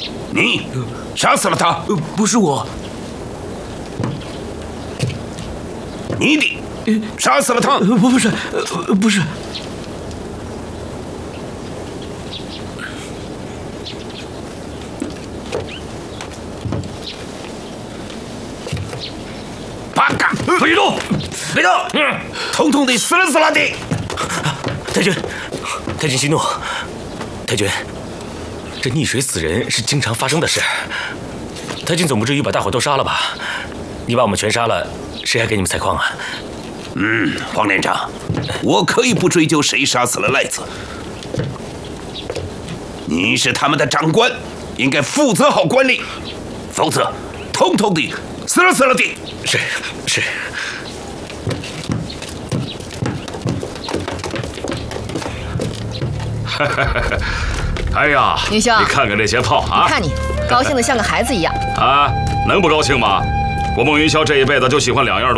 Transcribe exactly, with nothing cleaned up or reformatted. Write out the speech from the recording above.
你杀死了他？ 呃，不是我。 你的杀死了他？ 呃，不，不是，呃，不是。 八嘎！不许动！别动！嗯，统统得死了死了的！ 太君，太君息怒。太君，这溺水死人是经常发生的事。太君总不至于把大伙都杀了吧？你把我们全杀了，谁还给你们采矿啊？ 嗯，黄连长，我可以不追究谁杀死了赖子。你是他们的长官，应该负责好管理，否则统统的死了死了的。 是是。 哎呀， 云霄， 你看看这些炮啊！ 你看你，高兴的像个孩子一样。 啊，能不高兴吗？我孟云霄这一辈子就喜欢两样东西。